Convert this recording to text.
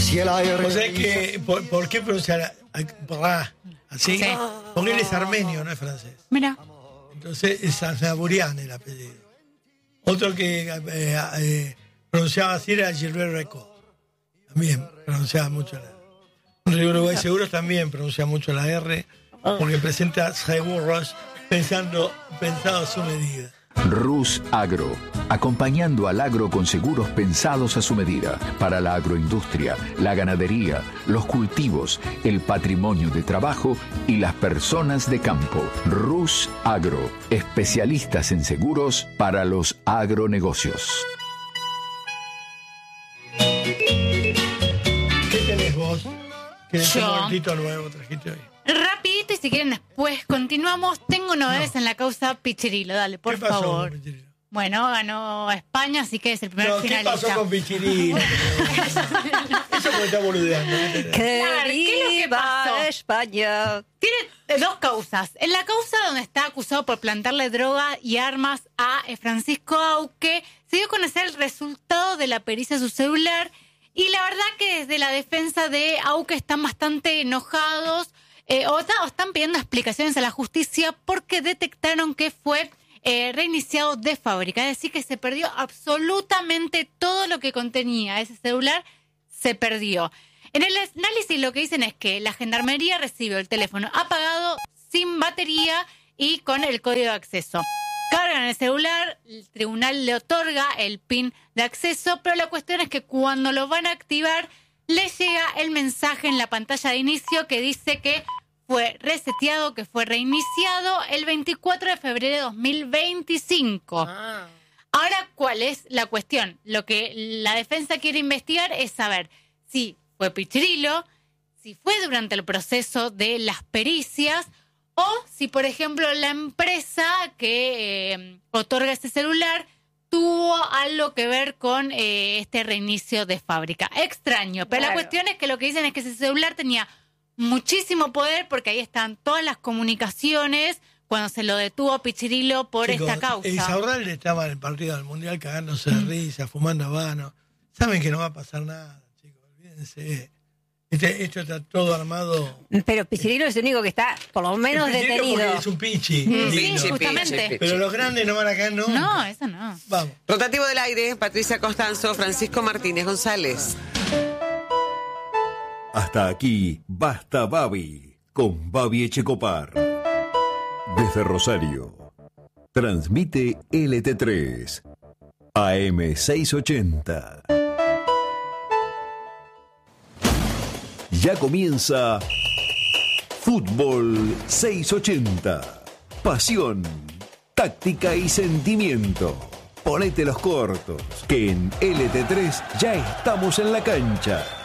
Si el aire... O sea que, ¿por qué pronunciar así? Sí. Porque él es armenio, no es francés. Mira. Entonces es Aznavourian el apellido. Otro que pronunciaba así era Gilbert Recot. También pronunciaba mucho la R. En Uruguay Seguros también pronuncia mucho la R, porque presenta seguros pensado a su medida. Rus Agro, acompañando al agro con seguros pensados a su medida, para la agroindustria, la ganadería, los cultivos, el patrimonio de trabajo y las personas de campo. Rus Agro, especialistas en seguros para los agronegocios. ¿Qué tenés vos? ¿Qué Yo. momentito nuevo trajiste hoy? Rapidito, y si quieren después continuamos. Tengo novedades en la causa Pichirilo. Dale, por ¿Qué pasó favor. con Pichirilo? Bueno, ganó España, así que es el primer No, ¿qué finalista. pasó con Pichirilo? Eso me está boludeando. ¿qué es lo que pasó? ¡Viva España! Tiene dos causas. En la causa donde está acusado por plantarle droga y armas a Francisco Auque, se dio a conocer el resultado de la pericia de su celular, y la verdad que desde la defensa de Auque están bastante enojados, o están pidiendo explicaciones a la justicia porque detectaron que fue reiniciado de fábrica. Es decir, que se perdió absolutamente todo lo que contenía ese celular, se perdió. En el análisis lo que dicen es que la gendarmería recibió el teléfono apagado, sin batería y con el código de acceso. Cargan el celular, el tribunal le otorga el PIN de acceso, pero la cuestión es que cuando lo van a activar, les llega el mensaje en la pantalla de inicio que dice que fue reseteado, que fue reiniciado el 24 de febrero de 2025. Ahora, ¿cuál es la cuestión? Lo que la defensa quiere investigar es saber si fue Pichirilo, si fue durante el proceso de las pericias, o si, por ejemplo, la empresa que otorga este celular tuvo algo que ver con este reinicio de fábrica. Extraño, pero Claro. la cuestión es que lo que dicen es que ese celular tenía muchísimo poder, porque ahí están todas las comunicaciones cuando se lo detuvo a Pichirilo por Chicos, esta causa. Isaurralde estaba en el partido del Mundial cagándose de risa, fumando habano. Saben que no va a pasar nada, chicos, olvídense. Esto está todo armado. Pero Pichirilo es el único que está, por lo menos, El Pichirilo detenido. porque es un pichi. Sí, digno. justamente. Pero los grandes no van a caer nunca. No, eso no. Vamos. Rotativo del aire, Patricia Constanzo, Francisco Martínez González. Hasta aquí, Basta Babi, con Babi Echecopar. Desde Rosario, transmite LT3, AM 680. Ya comienza Fútbol 680. Pasión, táctica y sentimiento. Ponete los cortos, que en LT3 ya estamos en la cancha.